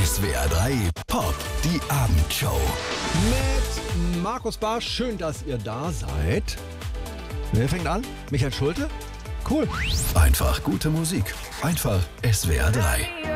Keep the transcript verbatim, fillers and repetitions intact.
S W R drei Pop, die Abendshow. Mit Markus Barsch, schön, dass ihr da seid. Wer fängt an? Michael Schulte? Cool. Einfach gute Musik. Einfach S W R drei.